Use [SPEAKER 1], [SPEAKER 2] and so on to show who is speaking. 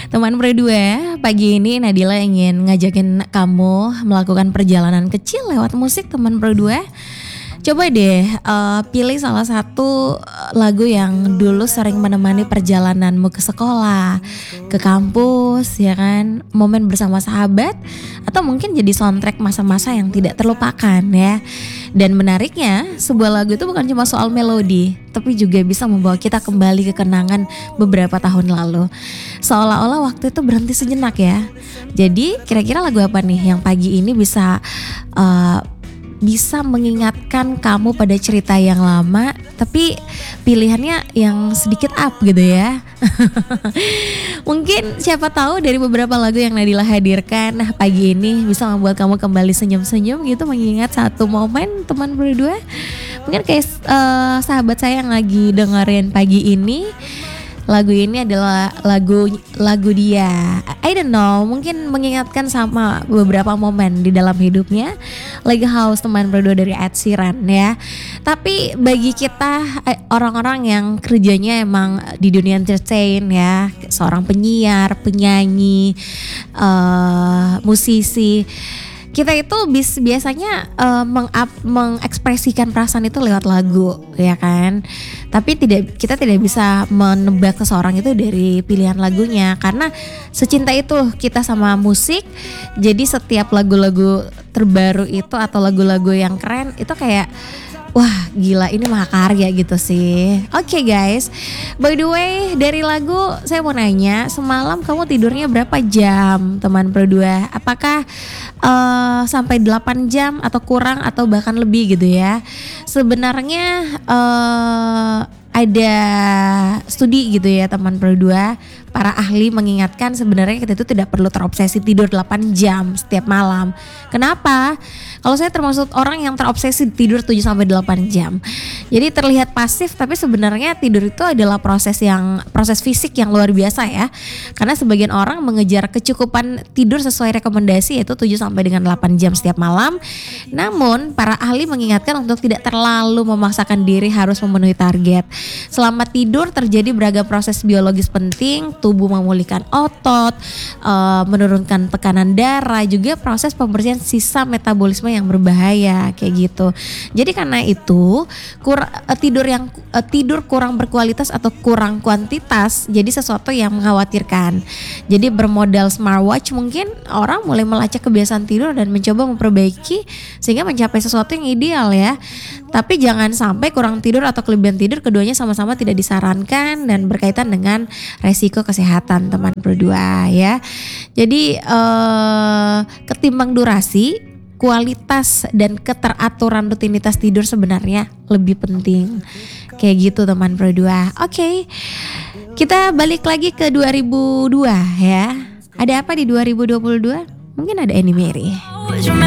[SPEAKER 1] Teman berdua, pagi ini Nadila ingin ngajakin kamu melakukan perjalanan kecil lewat musik teman berdua. Coba deh pilih salah satu lagu yang dulu sering menemani perjalananmu ke sekolah, ke kampus, ya kan, momen bersama sahabat, atau mungkin jadi soundtrack masa-masa yang tidak terlupakan ya. Dan menariknya, sebuah lagu itu bukan cuma soal melodi, tapi juga bisa membawa kita kembali ke kenangan beberapa tahun lalu. Seolah-olah waktu itu berhenti sejenak ya. Jadi kira-kira lagu apa nih yang pagi ini bisa mengingatkan kamu pada cerita yang lama, tapi pilihannya yang sedikit up gitu ya. Mungkin siapa tahu dari beberapa lagu yang Nadila hadirkan pagi ini bisa membuat kamu kembali senyum-senyum gitu, mengingat satu momen teman berdua. Mungkin kayak sahabat saya yang lagi dengerin pagi ini. Lagu ini adalah lagu dia. I don't know, mungkin mengingatkan sama beberapa momen di dalam hidupnya. Lighthouse teman berdua dari Ed Sheeran ya. Tapi bagi kita orang-orang yang kerjanya emang di dunia entertain ya, seorang penyiar, penyanyi, musisi, kita itu biasanya mengekspresikan perasaan itu lewat lagu, ya kan? Tapi kita tidak bisa menebak seseorang itu dari pilihan lagunya, karena secinta itu kita sama musik. Jadi setiap lagu-lagu terbaru itu atau lagu-lagu yang keren itu kayak, wah gila, ini mahakarya gitu sih. Oke guys, by the way dari lagu saya mau nanya, semalam kamu tidurnya berapa jam teman berdua? Apakah sampai 8 jam atau kurang atau bahkan lebih gitu ya? Sebenarnya ada studi gitu ya teman berdua, para ahli mengingatkan sebenarnya kita itu tidak perlu terobsesi tidur 8 jam setiap malam. Kenapa? Kalau saya termasuk orang yang terobsesi tidur 7-8 jam. Jadi terlihat pasif, tapi sebenarnya tidur itu adalah proses fisik yang luar biasa ya. Karena sebagian orang mengejar kecukupan tidur sesuai rekomendasi, yaitu 7-8 jam setiap malam. Namun para ahli mengingatkan untuk tidak terlalu memaksakan diri harus memenuhi target. Selama tidur terjadi beragam proses biologis penting, tubuh memulihkan otot, menurunkan tekanan darah, juga proses pembersihan sisa metabolisme yang berbahaya kayak gitu. Jadi karena itu tidur kurang berkualitas atau kurang kuantitas jadi sesuatu yang mengkhawatirkan. Jadi bermodal smartwatch mungkin orang mulai melacak kebiasaan tidur dan mencoba memperbaiki sehingga mencapai sesuatu yang ideal ya. Tapi jangan sampai kurang tidur atau kelebihan tidur, keduanya sama-sama tidak disarankan dan berkaitan dengan resiko kesehatan teman berdua ya. Jadi ketimbang durasi, kualitas dan keteraturan rutinitas tidur sebenarnya lebih penting. Kayak gitu teman berdua. Oke. Kita balik lagi ke 2002 ya. Ada apa di 2022? Mungkin ada Annie Mary.